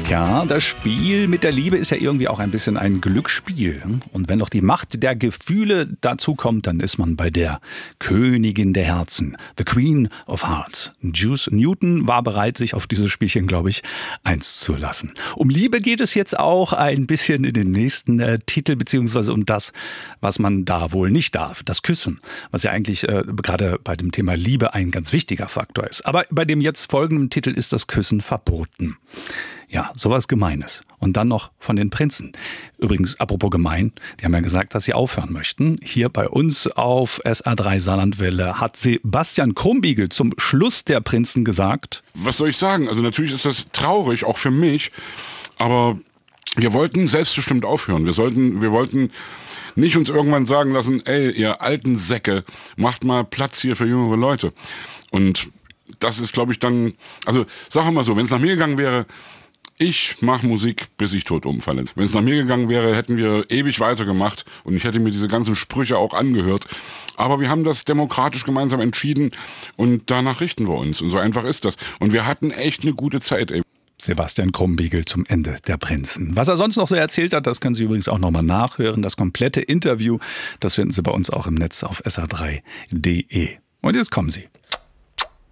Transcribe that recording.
Tja, das Spiel mit der Liebe ist ja irgendwie auch ein bisschen ein Glücksspiel. Und wenn noch die Macht der Gefühle dazu kommt, dann ist man bei der Königin der Herzen, the Queen of Hearts. Juice Newton war bereit, sich auf dieses Spielchen, glaube ich, einzulassen. Um Liebe geht es jetzt auch ein bisschen in den nächsten Titel, beziehungsweise um das, was man da wohl nicht darf. Das Küssen, was ja eigentlich gerade bei dem Thema Liebe ein ganz wichtiger Faktor ist. Aber bei dem jetzt folgenden Titel ist das Küssen verboten. Ja, sowas Gemeines. Und dann noch von den Prinzen. Übrigens, apropos gemein, die haben ja gesagt, dass sie aufhören möchten. Hier bei uns auf SR3 Saarlandwelle hat Sebastian Krumbiegel zum Schluss der Prinzen gesagt: Was soll ich sagen? Also natürlich ist das traurig, auch für mich. Aber wir wollten selbstbestimmt aufhören. Wir wollten nicht uns irgendwann sagen lassen, ey, ihr alten Säcke, macht mal Platz hier für jüngere Leute. Und das ist, glaube ich, dann, also sag mal so, wenn es nach mir gegangen wäre, ich mache Musik, bis ich tot umfalle. Wenn es nach mir gegangen wäre, hätten wir ewig weitergemacht und ich hätte mir diese ganzen Sprüche auch angehört. Aber wir haben das demokratisch gemeinsam entschieden und danach richten wir uns. Und so einfach ist das. Und wir hatten echt eine gute Zeit, ey. Sebastian Krumbiegel zum Ende der Prinzen. Was er sonst noch so erzählt hat, das können Sie übrigens auch nochmal nachhören. Das komplette Interview, das finden Sie bei uns auch im Netz auf sr3.de. Und jetzt kommen Sie.